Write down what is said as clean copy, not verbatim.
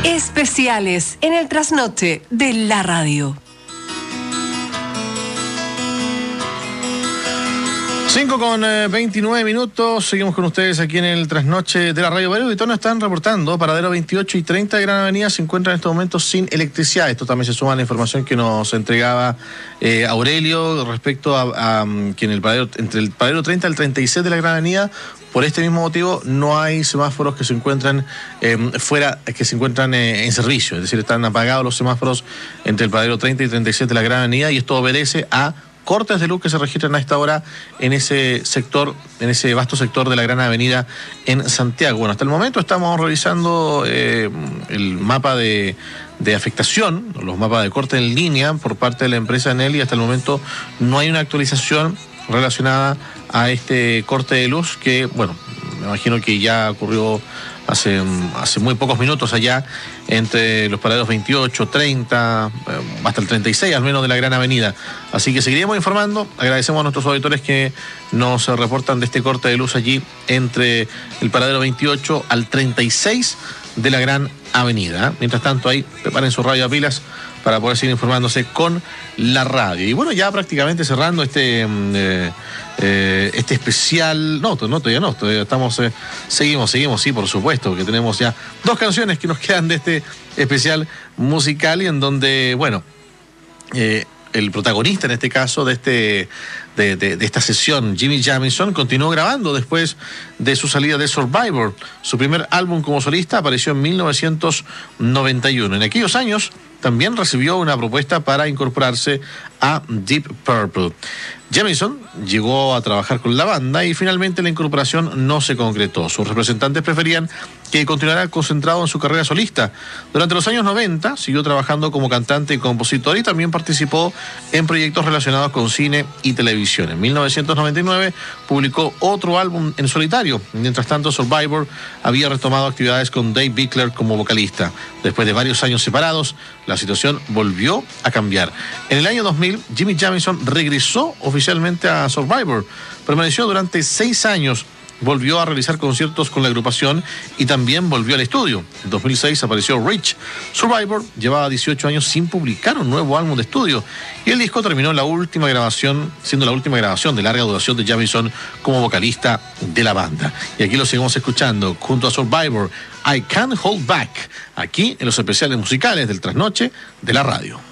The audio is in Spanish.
Especiales en el trasnoche de la radio. 5:29. Seguimos con ustedes aquí en el trasnoche de la radio. Varios auditores están reportando, paradero 28 y 30 de Gran Avenida se encuentran en estos momentos sin electricidad. Esto también se suma a la información que nos entregaba Aurelio respecto a que en el paradero, entre el paradero 30 y el 36 de la Gran Avenida, por este mismo motivo no hay semáforos que se encuentran fuera, que se encuentran en servicio. Es decir, están apagados los semáforos entre el paradero 30 y 37 de la Gran Avenida, y esto obedece a cortes de luz que se registran a esta hora en ese sector, en ese vasto sector de la Gran Avenida en Santiago. Bueno, hasta el momento estamos revisando el mapa de afectación, los mapas de corte en línea por parte de la empresa Enel, y hasta el momento no hay una actualización relacionada a este corte de luz que, bueno, me imagino que ya ocurrió hace muy pocos minutos allá entre los paraderos 28, 30, hasta el 36 al menos de la Gran Avenida. Así que seguiremos informando. Agradecemos a nuestros auditores que nos reportan de este corte de luz allí entre el paradero 28 al 36 de la Gran Avenida. Mientras tanto, ahí preparen su radio a pilas para poder seguir informándose con la radio. Y bueno, ya prácticamente cerrando este especial. Todavía estamos, seguimos, sí, por supuesto, que tenemos ya 2 canciones que nos quedan de este especial musical, y en donde, bueno, el protagonista en este caso de esta sesión, Jimmy Jamison, continuó grabando después de su salida de Survivor. Su primer álbum como solista apareció en 1991. En aquellos años también recibió una propuesta para incorporarse a Deep Purple. Jamison llegó a trabajar con la banda y finalmente la incorporación no se concretó. Sus representantes preferían que continuara concentrado en su carrera solista. Durante los años 90 siguió trabajando como cantante y compositor, y también participó en proyectos relacionados con cine y televisión. En 1999 publicó otro álbum en solitario. Mientras tanto, Survivor había retomado actividades con Dave Bickler como vocalista. Después de varios años separados, la situación volvió a cambiar. En el año 2000, Jimmy Jamison regresó oficialmente a Survivor. Permaneció durante 6 años. Volvió a realizar conciertos con la agrupación y también volvió al estudio. En 2006 apareció Rich. Survivor llevaba 18 años sin publicar un nuevo álbum de estudio, y el disco terminó siendo la última grabación de larga duración de Jamison como vocalista de la banda. Y aquí lo seguimos escuchando junto a Survivor, I Can't Hold Back, aquí en los especiales musicales del trasnoche de la radio.